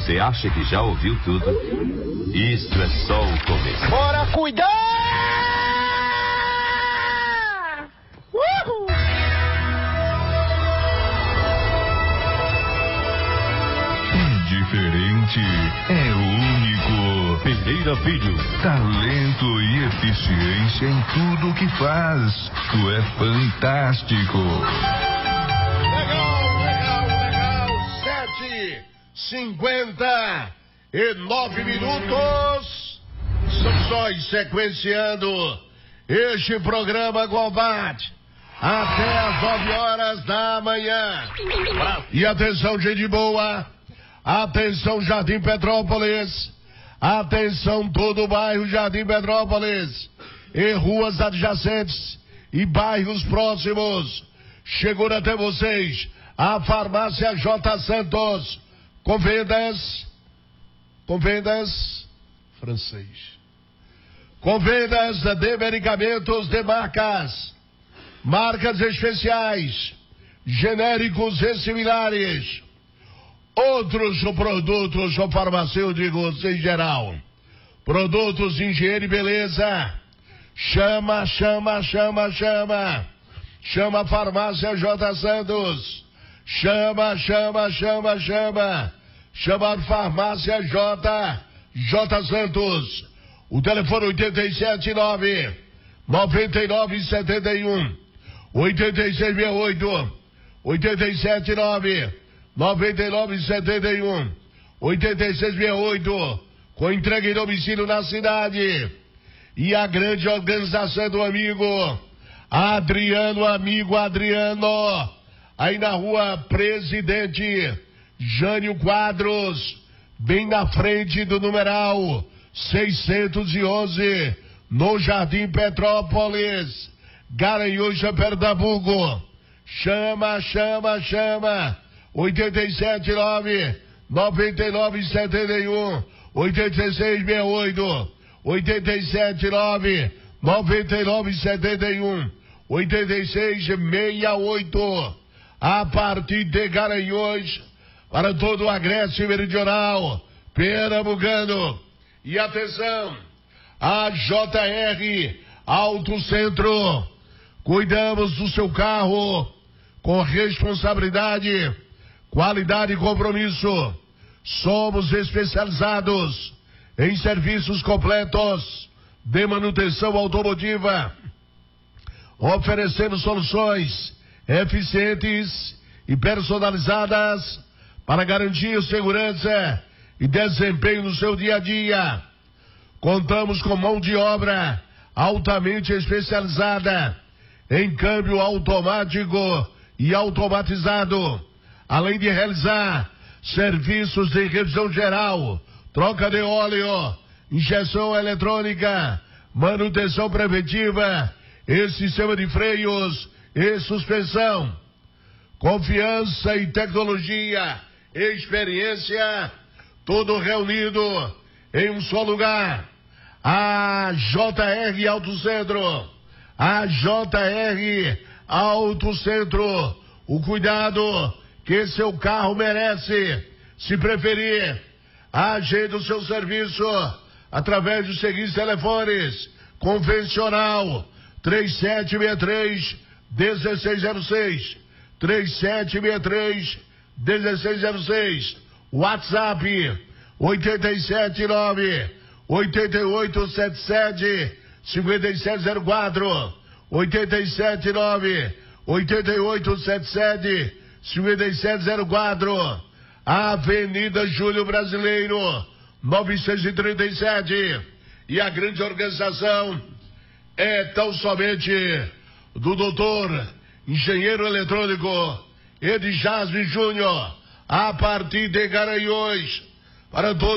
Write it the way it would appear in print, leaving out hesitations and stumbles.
você acha que já ouviu tudo, isso é só o começo. Bora cuidar! Uhul! Diferente, é único. Pereira Filho. Talento e eficiência em tudo que faz. Tu é fantástico. Legal. 7:59 minutos. Estamos nós sequenciando este programa Combate até as 9 horas da manhã. E atenção, gente boa. Atenção, Jardim Petrópolis. Atenção, todo o bairro Jardim Petrópolis. E ruas adjacentes e bairros próximos. Chegou até vocês a Farmácia J. Santos. Com vendas francês. Com vendas de medicamentos de marcas especiais, genéricos e similares. Outros produtos farmacêuticos em geral. Produtos de higiene e beleza. Chama a Farmácia J. Santos. Chama a Farmácia J. Santos. O telefone 879 9971 8668 879 9971 8668, com entrega em domicílio na cidade. E a grande organização do amigo Adriano, aí na rua Presidente Jânio Quadros, bem na frente do numeral 611, no Jardim Petrópolis, Garanhuns, Pernambuco. Chama 879 9971 8668 879 9971 8668, a partir de Garanhuns para todo o Agreste Meridional pernambucano. E atenção, a JR Auto Centro, cuidamos do seu carro com responsabilidade, qualidade e compromisso. Somos especializados em serviços completos de manutenção automotiva. Oferecemos soluções eficientes e personalizadas para garantir segurança e desempenho no seu dia a dia. Contamos com mão de obra altamente especializada em câmbio automático e automatizado, além de realizar serviços de revisão geral, troca de óleo, injeção eletrônica, manutenção preventiva e sistema de freios e suspensão. Confiança e tecnologia e experiência, tudo reunido em um só lugar. A JR Auto Centro. A JR Auto Centro. O cuidado que seu carro merece. Se preferir, agende o seu serviço através dos seguintes telefones: convencional 3763-1606, 3763-1606, WhatsApp 879-8877-5704, 879-8877-5704, Avenida Júlio Brasileiro 937. E a grande organização é tão somente do doutor engenheiro eletrônico Edjasme Júnior, a partir de Garanhuns, para todos.